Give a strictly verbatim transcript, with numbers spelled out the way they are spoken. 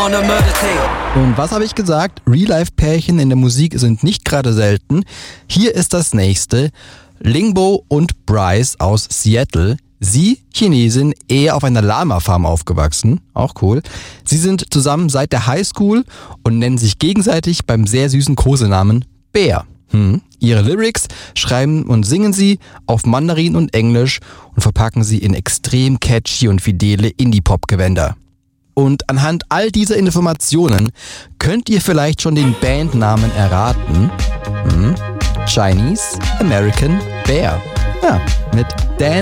Und was habe ich gesagt? Real-Life-Pärchen in der Musik sind nicht gerade selten. Hier ist das nächste. Lingbo und Bryce aus Seattle. Sie, Chinesin, eher auf einer Lama-Farm aufgewachsen. Auch cool. Sie sind zusammen seit der Highschool und nennen sich gegenseitig beim sehr süßen Kosenamen Bär. Hm. Ihre Lyrics schreiben und singen sie auf Mandarin und Englisch und verpacken sie in extrem catchy und fidele Indie-Pop-Gewänder. Und anhand all dieser Informationen könnt ihr vielleicht schon den Bandnamen erraten. Hm? Chinese American Bear. Ja, mit Dan